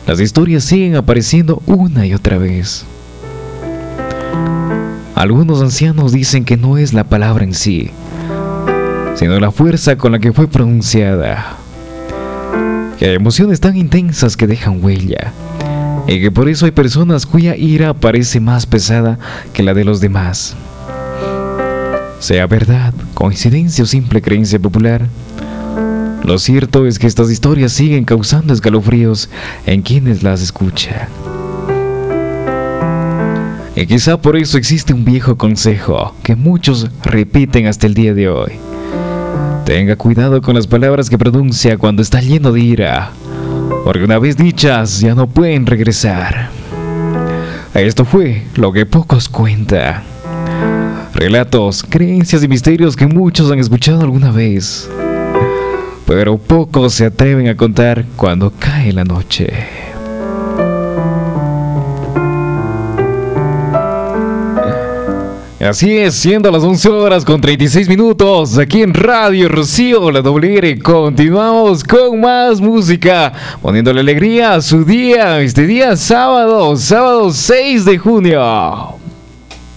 las historias siguen apareciendo una y otra vez. Algunos ancianos dicen que no es la palabra en sí, sino la fuerza con la que fue pronunciada. Que hay emociones tan intensas que dejan huella, y que por eso hay personas cuya ira parece más pesada que la de los demás. Sea verdad, coincidencia o simple creencia popular, lo cierto es que estas historias siguen causando escalofríos en quienes las escuchan. Y quizá por eso existe un viejo consejo que muchos repiten hasta el día de hoy: tenga cuidado con las palabras que pronuncia cuando está lleno de ira, porque una vez dichas ya no pueden regresar. Esto fue lo que pocos cuentan. Relatos, creencias y misterios que muchos han escuchado alguna vez, pero pocos se atreven a contar cuando cae la noche. Así es, siendo las 11:36 aquí en Radio Rocío, la WR, continuamos con más música, poniéndole alegría a su día, este día sábado 6 de junio.